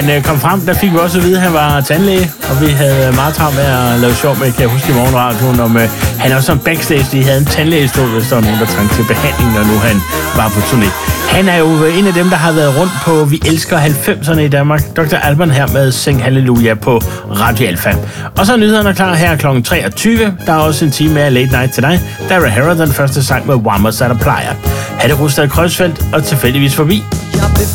Han kom frem, der fik vi også at vide, at han var tandlæge, og vi havde meget travlt med at lave sjov med, kan jeg huske i morgenradioen, om han også som backstage, de havde en tandlægestol, hvis der var nogen, der trængte til behandling, når nu han var på turné. Han er jo en af dem, der har været rundt på Vi Elsker 90'erne i Danmark. Dr. Alban her med Sing Halleluja på Radio Alfa. Og så er nyhederne klar her kl. 23. Der er også en time med Late Night til dig. Dara Harrah, den første sang med One More Side of Playa. Ha' det Rustad Kreuzfeldt og tilfældigvis forbi.